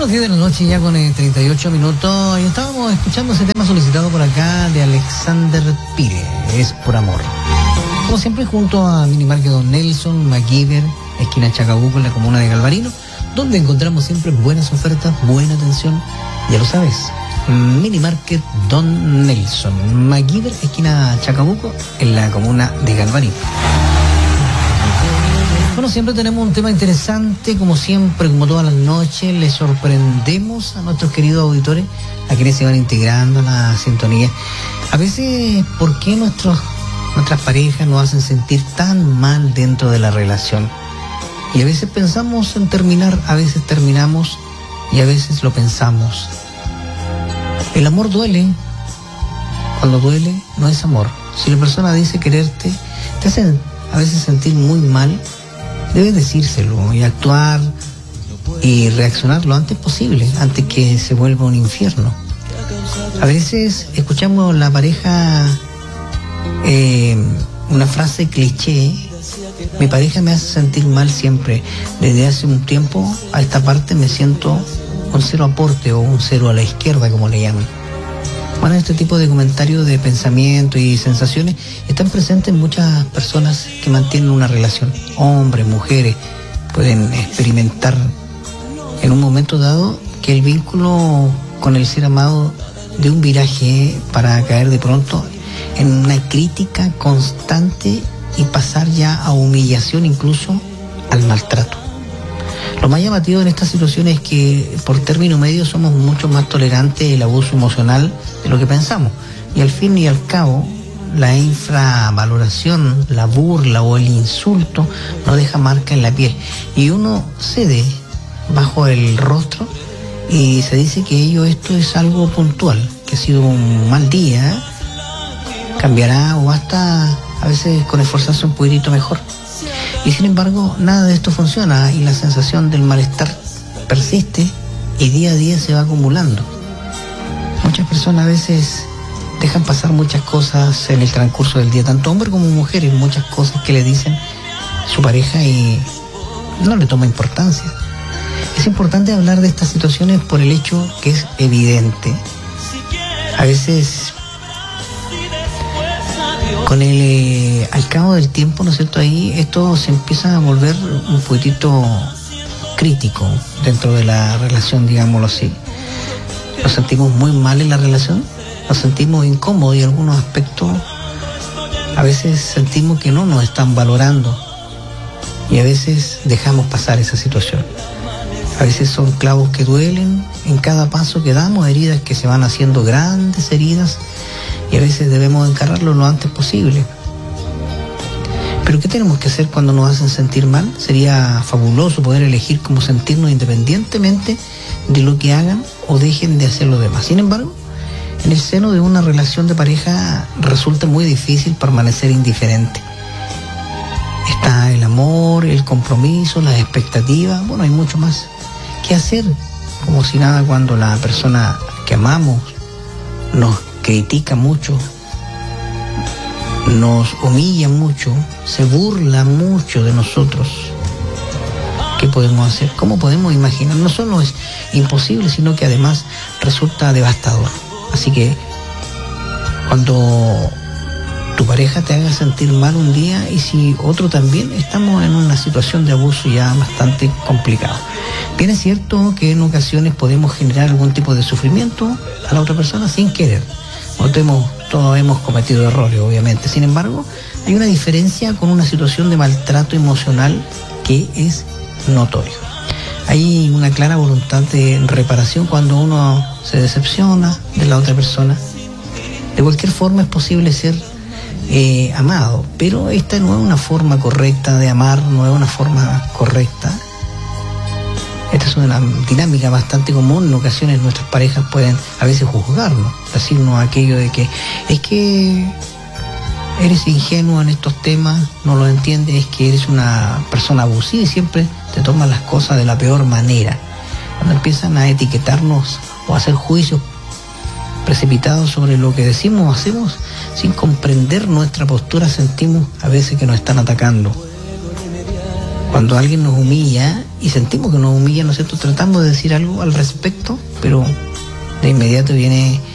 Son las 10 de la noche ya con 38 minutos y estábamos escuchando ese tema solicitado por acá de Alexander Pire, Es por Amor. Como siempre junto a Minimarket Don Nelson, MacGyver, esquina Chacabuco en la comuna de Galvarino, donde encontramos siempre buenas ofertas, buena atención, ya lo sabes. Minimarket Don Nelson, MacGyver, esquina Chacabuco en la comuna de Galvarino. Bueno, siempre tenemos un tema interesante, como siempre, como todas las noches, les sorprendemos a nuestros queridos auditores, a quienes se van integrando a la sintonía. A veces, ¿por qué nuestras parejas nos hacen sentir tan mal dentro de la relación? Y a veces pensamos en terminar, a veces terminamos y a veces lo pensamos. El amor duele. Cuando duele, no es amor. Si la persona dice quererte, te hace a veces sentir muy mal, debes decírselo y actuar y reaccionar lo antes posible, antes que se vuelva un infierno. A veces escuchamos la pareja una frase cliché: mi pareja me hace sentir mal siempre. Desde hace un tiempo a esta parte me siento un cero aporte o un cero a la izquierda, como le llaman. Bueno, este tipo de comentarios, de pensamiento y sensaciones están presentes en muchas personas que mantienen una relación. Hombres, mujeres, pueden experimentar en un momento dado que el vínculo con el ser amado de un viraje para caer de pronto en una crítica constante y pasar ya a humillación, incluso al maltrato. Lo más llamativo en esta situación es que por término medio somos mucho más tolerantes del abuso emocional de lo que pensamos. Y al fin y al cabo, la infravaloración, la burla o el insulto no deja marca en la piel. Y uno cede bajo el rostro y se dice que esto es algo puntual, que ha sido un mal día, cambiará o basta a veces con esforzarse un poquitito mejor. Y sin embargo, nada de esto funciona y la sensación del malestar persiste y día a día se va acumulando. Muchas personas a veces dejan pasar muchas cosas en el transcurso del día, tanto hombres como mujeres, muchas cosas que le dicen su pareja y no le toma importancia. Es importante hablar de estas situaciones por el hecho que es evidente. A veces, al cabo del tiempo, ¿no es cierto? Ahí esto se empieza a volver un poquitito crítico dentro de la relación, digámoslo así. Nos sentimos muy mal en la relación, nos sentimos incómodos y en algunos aspectos a veces sentimos que no nos están valorando y a veces dejamos pasar esa situación. A veces son clavos que duelen en cada paso que damos, heridas que se van haciendo grandes heridas, y a veces debemos encararlo lo antes posible. Pero ¿qué tenemos que hacer cuando nos hacen sentir mal? Sería fabuloso poder elegir cómo sentirnos independientemente de lo que hagan o dejen de hacer los demás. Sin embargo, en el seno de una relación de pareja resulta muy difícil permanecer indiferente. Está el amor, el compromiso, las expectativas, bueno, hay mucho más que hacer. Como si nada, cuando la persona que amamos nos critica mucho, nos humilla mucho, se burla mucho de nosotros. ¿Qué podemos hacer? ¿Cómo podemos imaginar? No solo es imposible, sino que además resulta devastador. Así que cuando tu pareja te haga sentir mal un día y si otro también, estamos en una situación de abuso ya bastante complicado. Bien, es cierto que en ocasiones podemos generar algún tipo de sufrimiento a la otra persona sin querer. Todos hemos cometido errores, obviamente. Sin embargo, hay una diferencia con una situación de maltrato emocional que es notorio. Hay una clara voluntad de reparación cuando uno se decepciona de la otra persona. De cualquier forma es posible ser amado, pero esta no es una forma correcta de amar, no es una forma correcta. Esta es una dinámica bastante común. En ocasiones nuestras parejas pueden a veces juzgarnos, decirnos aquello de que es que eres ingenuo en estos temas, no lo entiendes, es que eres una persona abusiva y siempre te toman las cosas de la peor manera. Cuando empiezan a etiquetarnos o a hacer juicios precipitados sobre lo que decimos o hacemos, sin comprender nuestra postura, sentimos a veces que nos están atacando. Cuando alguien nos humilla y sentimos que nos humilla, ¿no es cierto? Tratamos de decir algo al respecto, pero de inmediato viene